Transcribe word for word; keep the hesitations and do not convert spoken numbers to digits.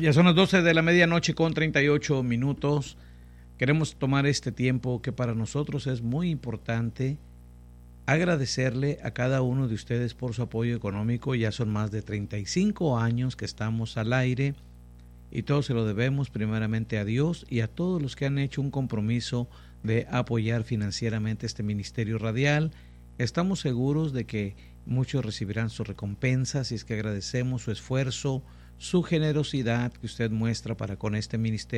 Ya son las doce de la medianoche con treinta y ocho minutos. Queremos tomar este tiempo que para nosotros es muy importante, agradecerle a cada uno de ustedes por su apoyo económico. Ya son más de treinta y cinco años que estamos al aire y todo se lo debemos primeramente a Dios y a todos los que han hecho un compromiso de apoyar financieramente este ministerio radial. Estamos seguros de que muchos recibirán su recompensa, y es que agradecemos su esfuerzo, su generosidad que usted muestra para con este ministerio.